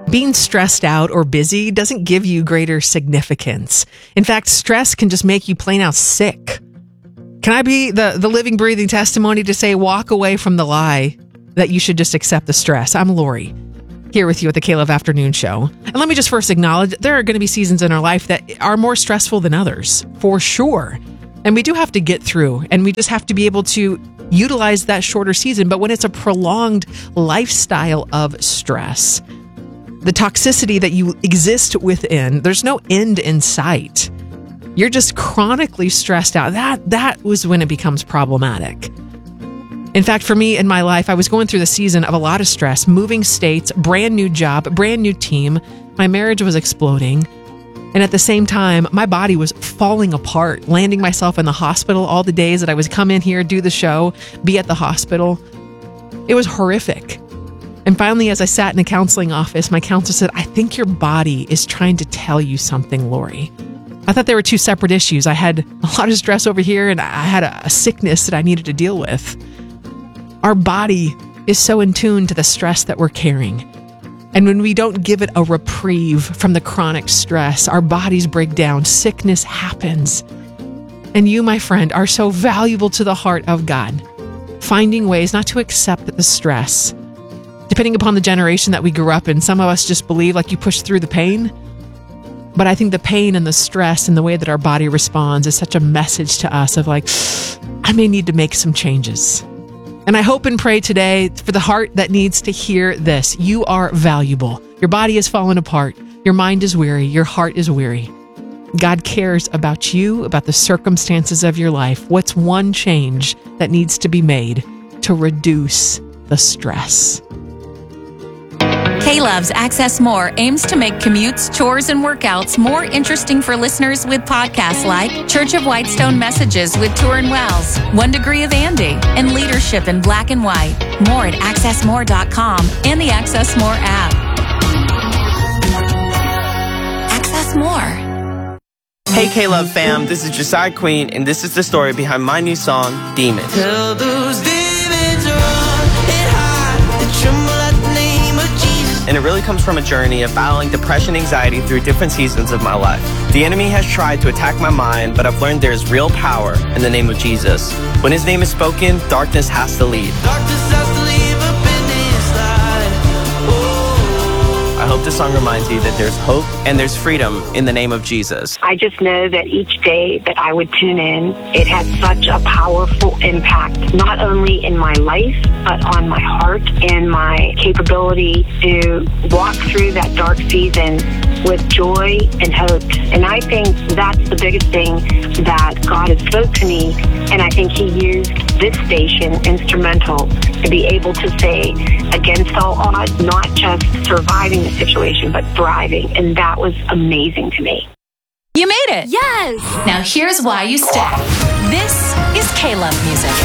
Being stressed out or busy doesn't give you greater significance. In fact, stress can just make you plain out sick. Can I be the living, breathing testimony to say, walk away from the lie that you should just accept the stress? I'm Lori, here with you at the K-Love Afternoon Show. And let me just first acknowledge there are going to be seasons in our life that are more stressful than others, for sure. And we do have to get through, and we just have to be able to utilize that shorter season. But when it's a prolonged lifestyle of stress, the toxicity that you exist within, there's no end in sight. You're just chronically stressed out. That was when it becomes problematic. In fact, for me in my life, I was going through the season of a lot of stress, moving states, brand new job, brand new team. My marriage was exploding. And at the same time, my body was falling apart, landing myself in the hospital all the days that I was come in here, do the show, be at the hospital. It was horrific. And finally, as I sat in a counseling office, my counselor said, I think your body is trying to tell you something, Lori. I thought there were two separate issues. I had a lot of stress over here, and I had a sickness that I needed to deal with. Our body is so in tune to the stress that we're carrying. And when we don't give it a reprieve from the chronic stress, our bodies break down, sickness happens. And you, my friend, are so valuable to the heart of God, finding ways not to accept the stress. Depending upon the generation that we grew up in, some of us just believe like you push through the pain. But I think the pain and the stress and the way that our body responds is such a message to us of like, I may need to make some changes. And I hope and pray today for the heart that needs to hear this. You are valuable. Your body is falling apart. Your mind is weary. Your heart is weary. God cares about you, about the circumstances of your life. What's one change that needs to be made to reduce the stress? K-Love's Access More aims to make commutes, chores, and workouts more interesting for listeners with podcasts like Church of Whitestone Messages with Turin Wells, 1 Degree of Andy, and Leadership in Black and White. More at accessmore.com and the Access More app. Access More. Hey K-Love fam, this is Josiah Queen, and this is the story behind my new song, Demons. Tell those demons run and hide and tremble at the name of Jesus. And it really comes from a journey of battling depression and anxiety through different seasons of my life. The enemy has tried to attack my mind, but I've learned there's real power in the name of Jesus. When his name is spoken, darkness has to leave. Darkness has to leave up in this life. Oh. I hope this song reminds you that there's hope and there's freedom in the name of Jesus. I just know that each day that I would tune in, it had such a powerful impact, not only in my life, but on my heart and my capability to walk through that dark season with joy and hope. And I think that's the biggest thing that God has spoke to me, and I think he used this station instrumental to be able to say, against all odds, not just surviving the situation, but thriving. And that was amazing to me. You made it! Yes! Now here's why you stay. This is K-Love music.